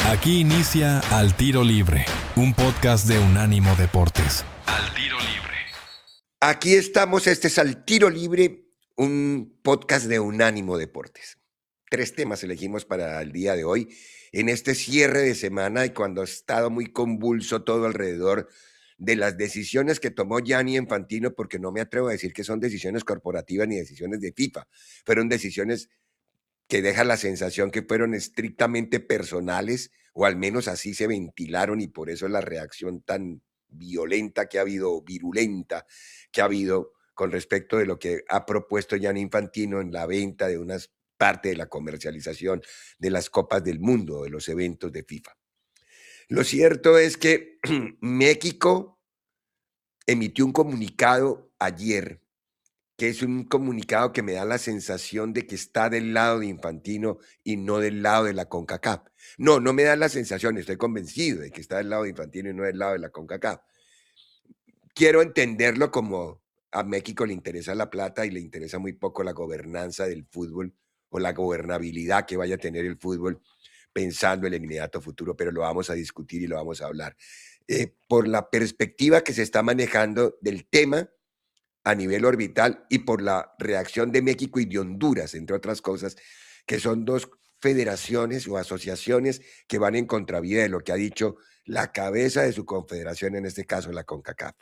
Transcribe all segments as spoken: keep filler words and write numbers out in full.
Aquí inicia Al Tiro Libre, un podcast de Unánimo Deportes. Al Tiro Libre. Aquí estamos, este es Al Tiro Libre, un podcast de Unánimo Deportes. Tres temas elegimos para el día de hoy, en este cierre de semana y cuando ha estado muy convulso todo alrededor de las decisiones que tomó Gianni Infantino, porque no me atrevo a decir que son decisiones corporativas ni decisiones de FIFA, fueron decisiones que dejan la sensación que fueron estrictamente personales, o al menos así se ventilaron, y por eso la reacción tan violenta que ha habido, virulenta que ha habido con respecto de lo que ha propuesto Gianni Infantino en la venta de una parte de la comercialización de las Copas del Mundo, de los eventos de FIFA. Lo cierto es que México emitió un comunicado ayer, que es un comunicado que me da la sensación de que está del lado de Infantino y no del lado de la CONCACAF. No, no me da la sensación, estoy convencido de que está del lado de Infantino y no del lado de la CONCACAF. Quiero entenderlo como a México le interesa la plata y le interesa muy poco la gobernanza del fútbol o la gobernabilidad que vaya a tener el fútbol pensando en el inmediato futuro, pero lo vamos a discutir y lo vamos a hablar. Eh, por la perspectiva que se está manejando del tema a nivel orbital y por la reacción de México y de Honduras, entre otras cosas, que son dos federaciones o asociaciones que van en contravía de lo que ha dicho la cabeza de su confederación, en este caso la CONCACAF.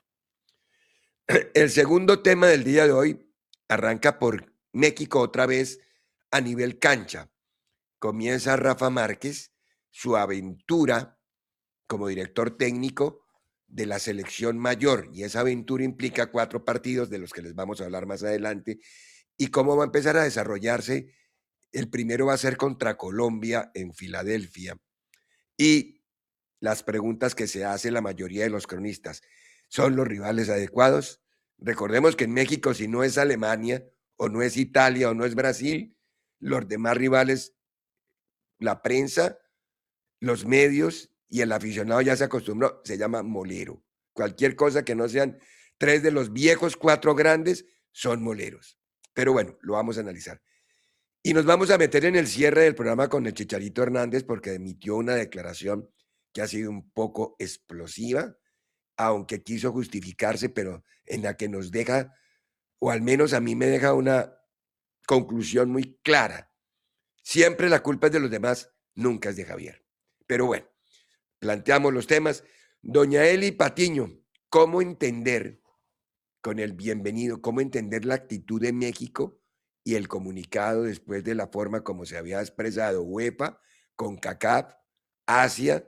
El segundo tema del día de hoy arranca por México otra vez a nivel cancha. Comienza Rafa Márquez su aventura como director técnico de la selección mayor, y esa aventura implica cuatro partidos de los que les vamos a hablar más adelante y cómo va a empezar a desarrollarse. El primero va a ser contra Colombia en Filadelfia, y las preguntas que se hace la mayoría de los cronistas: ¿son los rivales adecuados? Recordemos que en México, si no es Alemania o no es Italia o no es Brasil, los demás rivales, la prensa, los medios y el aficionado ya se acostumbró, se llama molero. Cualquier cosa que no sean tres de los viejos cuatro grandes son moleros. Pero bueno, lo vamos a analizar. Y nos vamos a meter en el cierre del programa con el Chicharito Hernández, porque emitió una declaración que ha sido un poco explosiva, aunque quiso justificarse, pero en la que nos deja, o al menos a mí me deja una conclusión muy clara. Siempre la culpa es de los demás, nunca es de Javier. Pero bueno, planteamos los temas. Doña Eli Patiño, ¿cómo entender, con el bienvenido, cómo entender la actitud de México y el comunicado después de la forma como se había expresado UEFA, CONCACAF, Asia,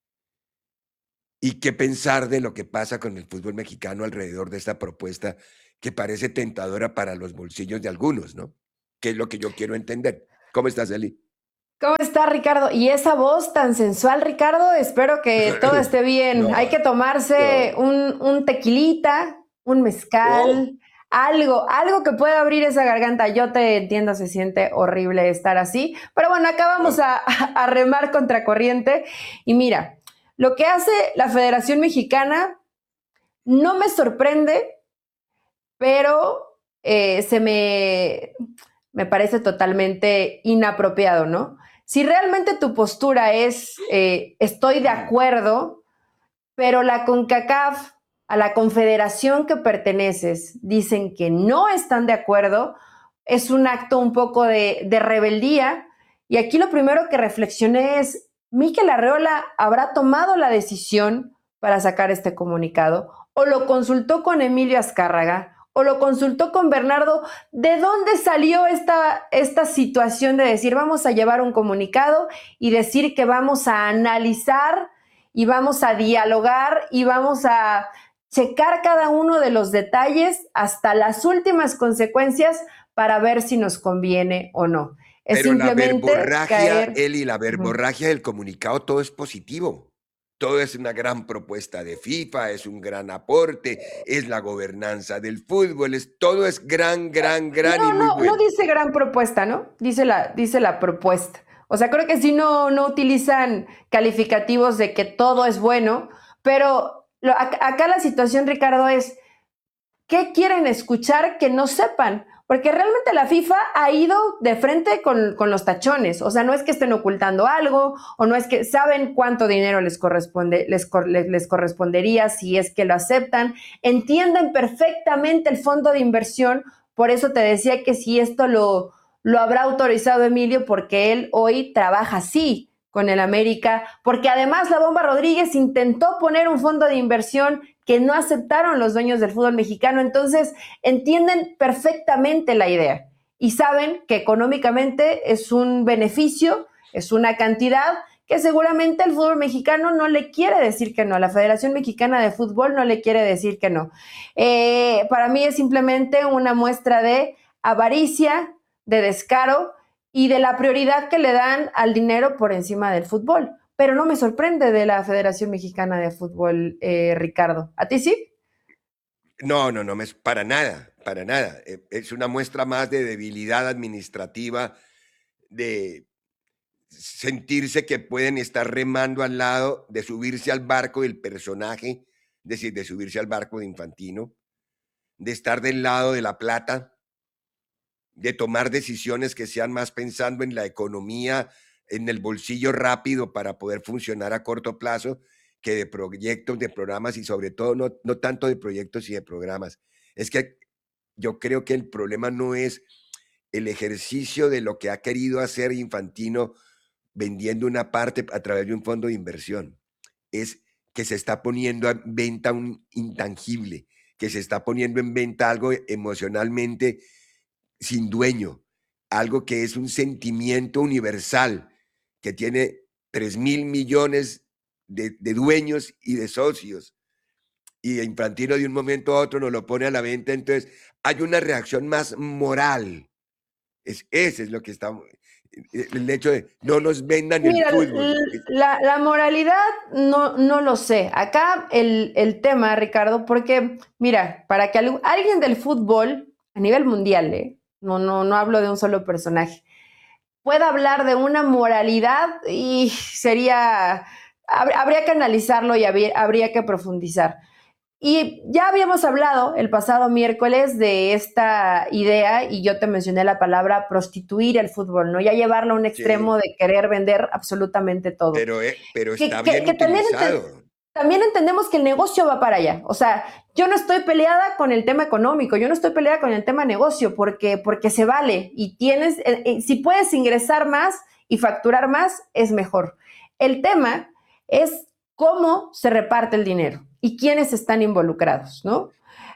y qué pensar de lo que pasa con el fútbol mexicano alrededor de esta propuesta que parece tentadora para los bolsillos de algunos, ¿no? Que es lo que yo quiero entender. ¿Cómo estás, Eli? ¿Cómo está, Ricardo? Y esa voz tan sensual, Ricardo, espero que todo esté bien. No, Hay que tomarse no. un, un tequilita, un mezcal, Oh. algo, algo que pueda abrir esa garganta. Yo te entiendo, se siente horrible estar así. Pero bueno, acá vamos Oh. a, a remar contra corriente. Y mira, lo que hace la Federación Mexicana no me sorprende, pero eh, se me, me parece totalmente inapropiado, ¿no? Si realmente tu postura es, eh, estoy de acuerdo, pero la CONCACAF, a la confederación que perteneces, dicen que no están de acuerdo, es un acto un poco de, de rebeldía. Y aquí lo primero que reflexioné es, ¿Mikel Arreola habrá tomado la decisión para sacar este comunicado? ¿O lo consultó con Emilio Azcárraga? ¿O lo consultó con Bernardo? ¿De dónde salió esta, esta situación de decir vamos a llevar un comunicado y decir que vamos a analizar y vamos a dialogar y vamos a checar cada uno de los detalles hasta las últimas consecuencias para ver si nos conviene o no? Es Pero la simplemente verborragia, caer... Eli, la Ujú. verborragia del comunicado, todo es positivo. Todo es una gran propuesta de FIFA, es un gran aporte, es la gobernanza del fútbol, es, todo es gran, gran, gran y No, muy no, no bueno. dice gran propuesta, ¿no? Dice la, dice la propuesta. O sea, creo que sí no, no utilizan calificativos de que todo es bueno, pero lo, acá la situación, Ricardo, es ¿qué quieren escuchar que no sepan? porque realmente la FIFA ha ido de frente con, con los tachones, o sea, no es que estén ocultando algo, o no es que saben cuánto dinero les, corresponde, les, les, les correspondería si es que lo aceptan, entienden perfectamente el fondo de inversión, por eso te decía que si esto lo, lo habrá autorizado Emilio, porque él hoy trabaja así con el América, porque además la Bomba Rodríguez intentó poner un fondo de inversión que no aceptaron los dueños del fútbol mexicano, entonces entienden perfectamente la idea y saben que económicamente es un beneficio, es una cantidad que seguramente el fútbol mexicano no le quiere decir que no, la Federación Mexicana de Fútbol no le quiere decir que no. Eh, para mí es simplemente una muestra de avaricia, de descaro y de la prioridad que le dan al dinero por encima del fútbol. Pero no me sorprende de la Federación Mexicana de Fútbol, eh, Ricardo. ¿A ti sí? No, no, no, me, para nada, para nada. Es una muestra más de debilidad administrativa, de sentirse que pueden estar remando al lado, de subirse al barco del personaje, es decir, de subirse al barco de Infantino, de estar del lado de la plata, de tomar decisiones que sean más pensando en la economía, en el bolsillo rápido para poder funcionar a corto plazo, que de proyectos, de programas y sobre todo no, no tanto de proyectos y de programas. Es que yo creo que el problema no es el ejercicio de lo que ha querido hacer Infantino vendiendo una parte a través de un fondo de inversión. Es que se está poniendo en venta un intangible, que se está poniendo en venta algo emocionalmente sin dueño, algo que es un sentimiento universal, que tiene tres mil millones de, de dueños y de socios. Y Infantino de un momento a otro nos lo pone a la venta, entonces hay una reacción más moral. Es, ese es lo que estamos... El hecho de no nos vendan Mira, el fútbol. La, la moralidad no, no lo sé. Acá el, el tema, Ricardo, porque, mira, para que alguien del fútbol a nivel mundial, ¿eh? no, no, no hablo de un solo personaje, pueda hablar de una moralidad y sería, habría que analizarlo y habría, habría que profundizar. Y ya habíamos hablado el pasado miércoles de esta idea y yo te mencioné la palabra prostituir el fútbol, ¿no? Ya llevarlo a un extremo sí. de querer vender absolutamente todo. Pero, eh, pero está que, bien que, que utilizado. También, también entendemos que el negocio va para allá. O sea, yo no estoy peleada con el tema económico, yo no estoy peleada con el tema negocio porque, porque se vale y tienes, eh, eh, si puedes ingresar más y facturar más, es mejor. El tema es cómo se reparte el dinero y quiénes están involucrados, ¿no?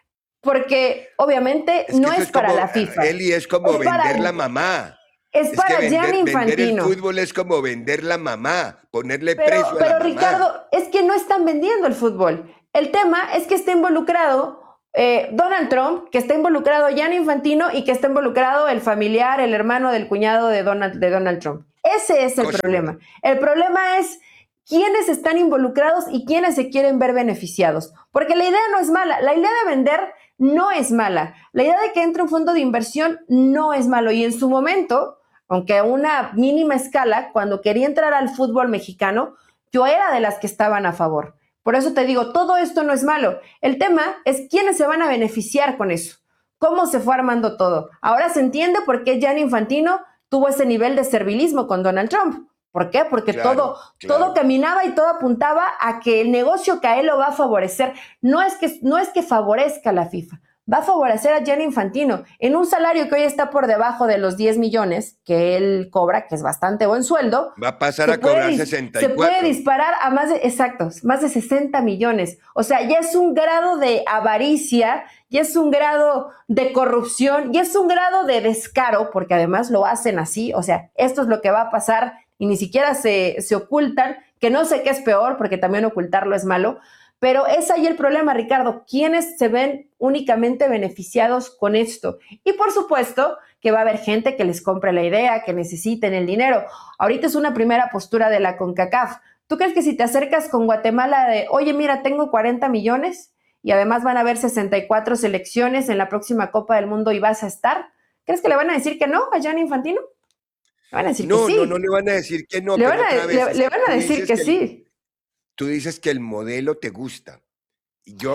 Porque obviamente es no es, es para como, la FIFA. Eli, es como es vender para, la mamá. Es, es para Gianni Infantino. Vender el fútbol es como vender la mamá, ponerle pero, precio a pero, la mamá. Pero Ricardo, es que no están vendiendo el fútbol. El tema es que está involucrado eh, Donald Trump, que está involucrado Gianni Infantino y que está involucrado el familiar, el hermano del cuñado de Donald, de Donald Trump. Ese es el Cosa problema. Buena. El problema es quiénes están involucrados y quiénes se quieren ver beneficiados. Porque la idea no es mala, la idea de vender no es mala, la idea de que entre un fondo de inversión no es malo. Y en su momento, aunque a una mínima escala, cuando quería entrar al fútbol mexicano, yo era de las que estaban a favor. Por eso te digo, todo esto no es malo. El tema es quiénes se van a beneficiar con eso. Cómo se fue armando todo. Ahora se entiende por qué Gianni Infantino tuvo ese nivel de servilismo con Donald Trump. ¿Por qué? Porque claro, todo, claro. todo caminaba y todo apuntaba a que el negocio que a él lo va a favorecer. No es que, no es que favorezca a la FIFA, va a favorecer a Gianni Infantino en un salario que hoy está por debajo de los diez millones que él cobra, que es bastante buen sueldo. Va a pasar a cobrar sesenta y cuatro. Se puede disparar a más de, exacto, más de sesenta millones. O sea, ya es un grado de avaricia, ya es un grado de corrupción, ya es un grado de descaro, porque además lo hacen así. O sea, esto es lo que va a pasar y ni siquiera se, se ocultan, que no sé qué es peor, porque también ocultarlo es malo, pero es ahí el problema, Ricardo, ¿quiénes se ven únicamente beneficiados con esto? Y por supuesto que va a haber gente que les compre la idea, que necesiten el dinero. Ahorita es una primera postura de la CONCACAF. ¿Tú crees que si te acercas con Guatemala de, oye, mira, tengo cuarenta millones y además van a haber sesenta y cuatro selecciones en la próxima Copa del Mundo y vas a estar? ¿Crees que le van a decir que no a Gianni Infantino? Le van a decir no, que sí. No, no le van a decir que no. Le pero van a, otra vez, le, le van a decir que, que sí. El, tú dices que el modelo te gusta. Y yo,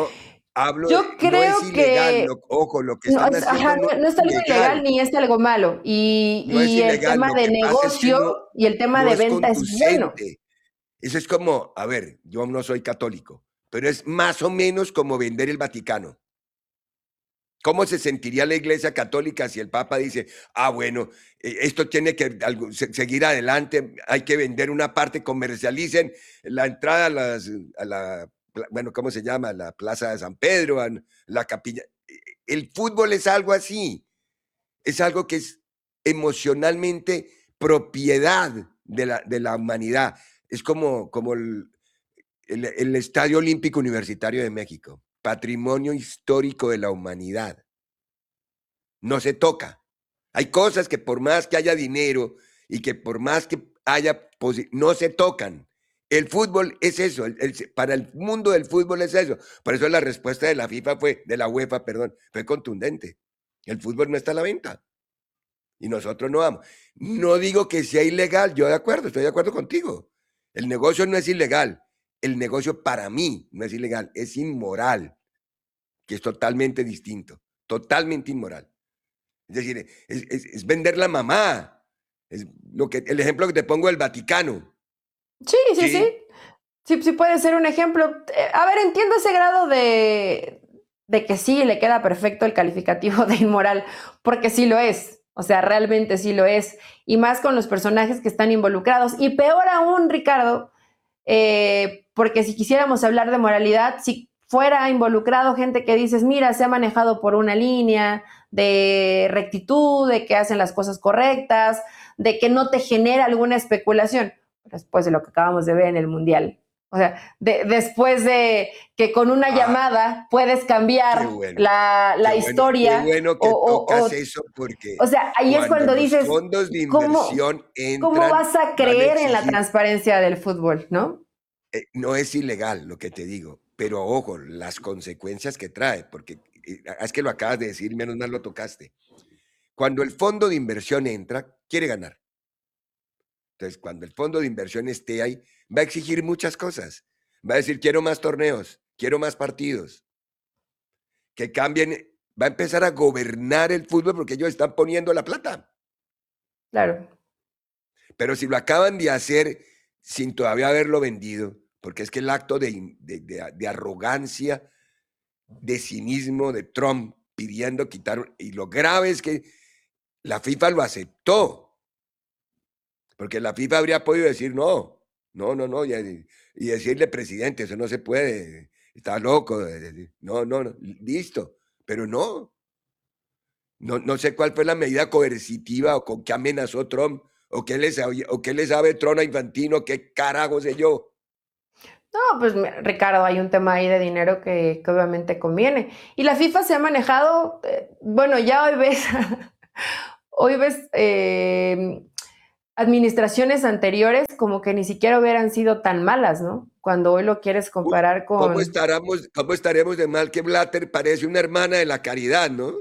Hablo de, Yo no es creo ilegal, que lo, ojo, lo que no, están es, ajá, haciendo no no, no es es algo ilegal ilegal, ni es algo malo. Y, no es y el ilegal, tema lo de que pasa es que negocio no, y el tema no de es venta es bueno. conducente. Eso es como, a ver, yo no soy católico, pero es más o menos como vender el Vaticano. ¿Cómo se sentiría la Iglesia Católica si el Papa dice, ah, bueno, eh, esto tiene que algo- se- seguir adelante, hay que vender una parte, comercialicen la entrada a, las, a la, pla- bueno, ¿cómo se llama? La Plaza de San Pedro, a la capilla. Eh, El fútbol es algo así, es algo que es emocionalmente propiedad de la, de la humanidad. Es como, como el, el- el Estadio Olímpico Universitario de México, patrimonio histórico de la humanidad. No se toca. Hay cosas que por más que haya dinero y que por más que haya, no se tocan. El fútbol es eso, el, el, para el mundo del fútbol es eso. Por eso la respuesta de la FIFA fue, de la UEFA, perdón, fue contundente. El fútbol no está a la venta y nosotros no vamos. No digo que sea ilegal, yo de acuerdo, estoy de acuerdo contigo. El negocio no es ilegal. El negocio para mí no es ilegal, es inmoral, que es totalmente distinto, totalmente inmoral. Es decir, es, es, es vender la mamá. Es lo que, el ejemplo que te pongo del Vaticano. Sí, sí, sí. ¿Sí? Sí, sí puede ser un ejemplo. Eh, A ver, entiendo ese grado de, de que sí le queda perfecto el calificativo de inmoral, porque sí lo es. O sea, realmente sí lo es. Y más con los personajes que están involucrados. Y peor aún, Ricardo, eh, porque si quisiéramos hablar de moralidad, si fuera involucrado gente que dices, mira, se ha manejado por una línea de rectitud, de que hacen las cosas correctas, de que no te genera alguna especulación, después de lo que acabamos de ver en el Mundial. O sea, de, después de que con una Ah, llamada puedes qué cambiar bueno. la, Qué la bueno, qué historia bueno o, que o, tocas o, eso porque o sea, ahí es cuando cuando los dices, fondos de ¿cómo, inversión ¿cómo entran, vas a van a creer en la exigir, transparencia del fútbol, no? eh, no es ilegal lo que te digo, pero ojo, las consecuencias que trae, porque eh, es que lo acabas de decir, menos mal lo tocaste. Cuando el fondo de inversión entra, quiere ganar. Entonces, cuando el fondo de inversión esté ahí, va a exigir muchas cosas. Va a decir, quiero más torneos, quiero más partidos, que cambien, va a empezar a gobernar el fútbol porque ellos están poniendo la plata. Claro. Pero si lo acaban de hacer sin todavía haberlo vendido, porque es que el acto de, de, de, de arrogancia, de cinismo de Trump pidiendo quitar, y lo grave es que la FIFA lo aceptó, porque la FIFA habría podido decir no, no, no, no, y, y decirle presidente, eso no se puede, está loco, no, no, no, listo, pero no, no, no sé cuál fue la medida coercitiva o con qué amenazó Trump, o qué le sabe, o qué le sabe Trump a Infantino, qué carajo sé yo. No, pues Ricardo, hay un tema ahí de dinero que, que obviamente conviene. Y la FIFA se ha manejado, eh, bueno, ya hoy ves, hoy ves eh, administraciones anteriores como que ni siquiera hubieran sido tan malas, ¿no? Cuando hoy lo quieres Uy, comparar ¿cómo con... estaremos, cómo estaremos de mal que Blatter parece una hermana de la caridad, ¿no?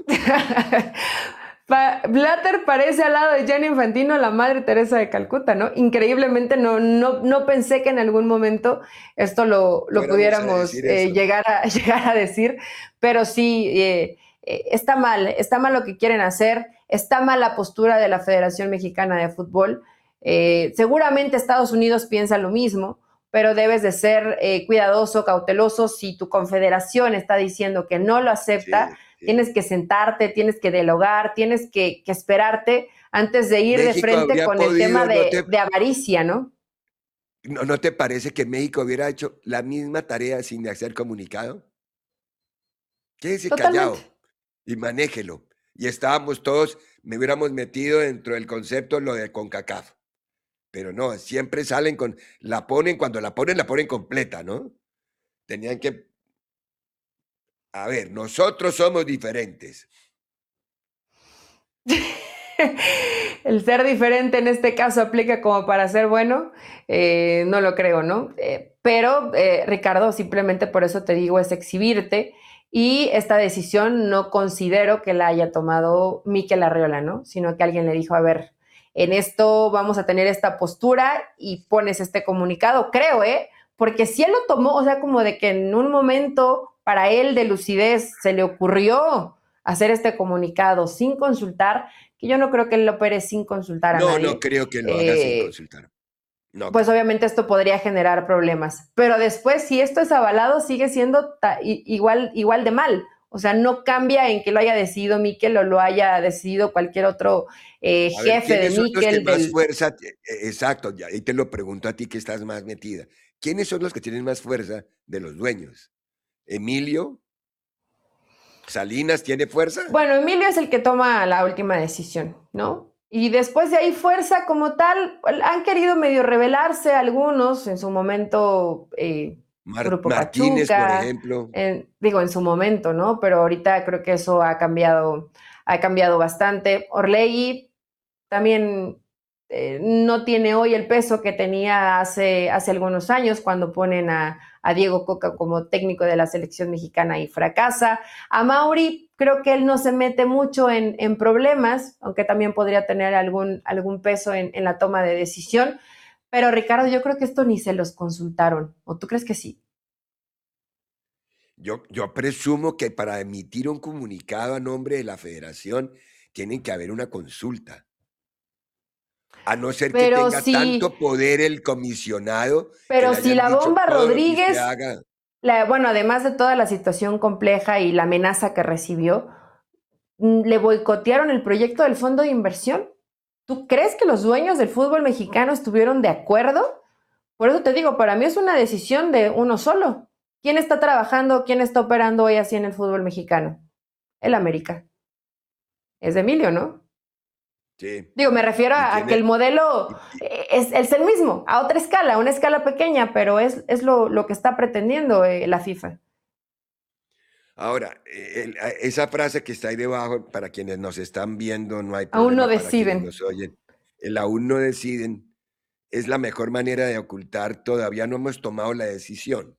Blatter parece al lado de Gianni Infantino la Madre Teresa de Calcuta, ¿no? Increíblemente no, no, no pensé que en algún momento esto lo, lo Fuéramos a pudiéramos decir eh, eso. llegar, a, llegar a decir, pero sí, eh, eh, está mal, está mal lo que quieren hacer, está mal la postura de la Federación Mexicana de Fútbol. Eh, seguramente Estados Unidos piensa lo mismo, pero debes de ser eh, cuidadoso, cauteloso. Si tu confederación está diciendo que no lo acepta, Sí, sí. tienes que sentarte, tienes que dialogar, tienes que, que esperarte antes de ir de México frente habría con el tema podido, ¿no de, te, de avaricia, ¿no? no, no te parece que México hubiera hecho la misma tarea sin hacer comunicado? Quédese Totalmente. callado y manéjelo. Y estábamos todos, me hubiéramos metido dentro del concepto lo de CONCACAF. Pero no, siempre salen con, la ponen, cuando la ponen, la ponen completa, ¿no? Tenían que, a ver, nosotros somos diferentes. El ser diferente en este caso aplica como para ser bueno, eh, no lo creo, ¿no? Eh, pero, eh, Ricardo, simplemente por eso te digo, es exhibirte y esta decisión no considero que la haya tomado Mikel Arriola, ¿no? Sino que alguien le dijo, a ver, en esto vamos a tener esta postura y pones este comunicado, creo, ¿eh? Porque si él lo tomó, o sea, como de que en un momento para él de lucidez se le ocurrió hacer este comunicado sin consultar, que yo no creo que él lo opere sin consultar a No, nadie. no creo que lo haga sin Eh, consultar. No pues creo. obviamente esto podría generar problemas. Pero después, si esto es avalado, sigue siendo ta- i- igual, igual de mal. O sea, no cambia en que lo haya decidido Mikel o lo haya decidido cualquier otro eh, A ver, jefe de ¿quiénes son los que Mikel. más Del... fuerza? t- e- Exacto, ya, y te lo pregunto a ti que estás más metida. ¿Quiénes son los que tienen más fuerza de los dueños? ¿Emilio? ¿Salinas tiene fuerza? Bueno, Emilio es el que toma la última decisión, ¿no? Y después de ahí fuerza como tal, han querido medio rebelarse algunos, en su momento eh, Mar- Grupo Martínez, por Pachuca, ejemplo. en- digo en su momento, ¿no? Pero ahorita creo que eso ha cambiado, ha cambiado bastante. Orlegui también eh, no tiene hoy el peso que tenía hace, hace algunos años cuando ponen a, a Diego Coca como técnico de la selección mexicana y fracasa. A Mauri creo que él no se mete mucho en, en problemas, aunque también podría tener algún, algún peso en, en la toma de decisión. Pero Ricardo, yo creo que esto ni se los consultaron. ¿O tú crees que sí? Yo, yo presumo que para emitir un comunicado a nombre de la federación tienen que haber una consulta. A no ser que Pero tenga si, tanto poder el comisionado que pero le si hayan la dicho bomba todo lo que usted Rodríguez, haga. la, bueno, además de toda la situación compleja y la amenaza que recibió, le boicotearon el proyecto del fondo de inversión. ¿Tú crees que los dueños del fútbol mexicano estuvieron de acuerdo? Por eso te digo, para mí es una decisión de uno solo. ¿Quién está trabajando, quién está operando hoy así en el fútbol mexicano? El América. Es de Emilio, ¿no? Sí. Digo, me refiero Y a, a que el tiene, modelo y- y- es, es el mismo, a otra escala, a una escala pequeña, pero es, es lo, lo que está pretendiendo eh, la FIFA. ahora, eh, el- a- esa frase que está ahí debajo, para quienes nos están viendo, no hay Aún no problema, para quienes deciden. nos oyen, el aún no deciden, es la mejor manera de ocultar, todavía no hemos tomado la decisión,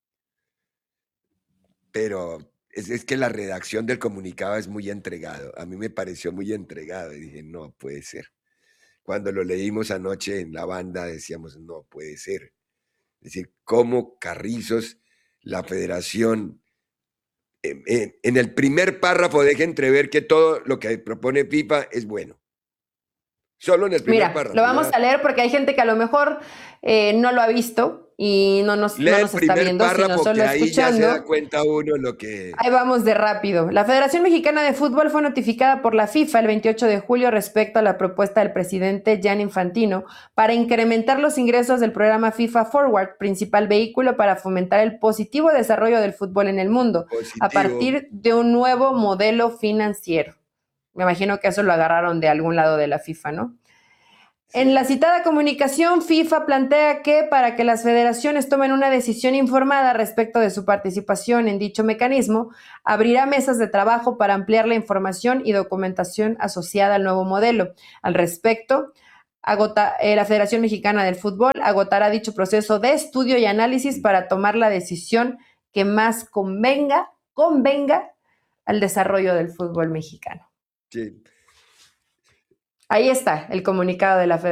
pero es, es que la redacción del comunicado es muy entregado, a mí me pareció muy entregado y dije, no puede ser. Cuando lo leímos anoche en la banda decíamos, no puede ser. Es decir, cómo Carrizos, la federación, en, en- en el primer párrafo deja entrever que todo lo que propone FIFA es bueno. Solo en el primer Mira, lo párrafo. vamos Ya. a leer porque hay gente que a lo mejor eh, no lo ha visto y no nos, Lee no el nos está primer viendo, sino párrafo solo que ahí ya se da escuchando. cuenta uno lo que... Ahí vamos de rápido. La Federación Mexicana de Fútbol fue notificada por la FIFA el veintiocho de julio respecto a la propuesta del presidente Gianni Infantino para incrementar los ingresos del programa FIFA Forward, principal vehículo para fomentar el positivo desarrollo del fútbol en el mundo, a Positivo. partir de un nuevo modelo financiero. Me imagino que eso lo agarraron de algún lado de la FIFA, ¿no? En la Sí. citada comunicación, FIFA plantea que para que las federaciones tomen una decisión informada respecto de su participación en dicho mecanismo, abrirá mesas de trabajo para ampliar la información y documentación asociada al nuevo modelo. Al respecto, agota, eh, la Federación Mexicana del Fútbol agotará dicho proceso de estudio y análisis para tomar la decisión que más convenga, convenga al desarrollo del fútbol mexicano. Sí. Ahí está el comunicado de la Federación.